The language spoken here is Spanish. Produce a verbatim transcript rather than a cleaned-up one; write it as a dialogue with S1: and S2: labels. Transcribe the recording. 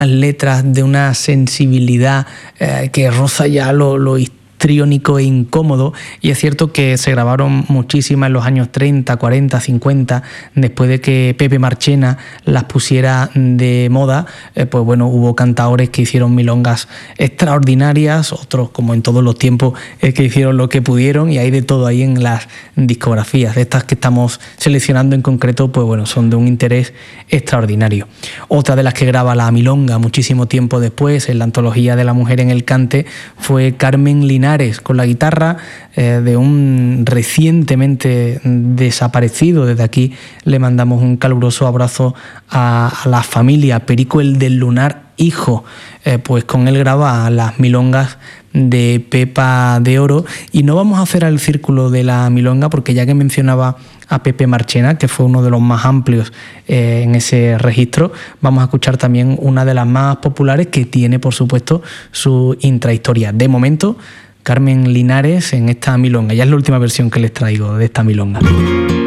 S1: letras de una sensibilidad eh, que roza ya lo, lo histriónico e incómodo, y es cierto que se grabaron muchísimas en los años treinta, cuarenta, cincuenta, después de que Pepe Marchena las pusiera de moda. Eh, pues bueno, hubo cantaores que hicieron milongas extraordinarias, otros, como en todos los tiempos, eh, que hicieron lo que pudieron, y hay de todo ahí en las discografías. Estas que estamos seleccionando en concreto, pues bueno, son de un interés extraordinario. Otra de las que graba la milonga muchísimo tiempo después, en la antología de la mujer en el cante, fue Carmen Linares, con la guitarra eh, de un recientemente desaparecido. Desde aquí le mandamos un caluroso abrazo a, a la familia Perico el del Lunar, hijo. Eh, pues con él graba las milongas de Pepa de Oro, y no vamos a hacer el círculo de la milonga porque, ya que mencionaba a Pepe Marchena, que fue uno de los más amplios eh, en ese registro, vamos a escuchar también una de las más populares, que tiene por supuesto su intrahistoria. De momento, Carmen Linares en esta milonga. Ya es la última versión que les traigo de esta milonga.